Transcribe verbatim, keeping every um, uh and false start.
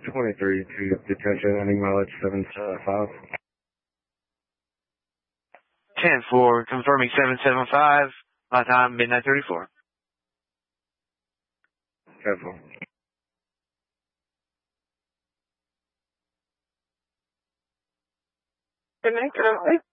twenty-three to detention, ending mileage seven five. ten four, confirming seven seven five, my time midnight thirty-four. Careful. Good night,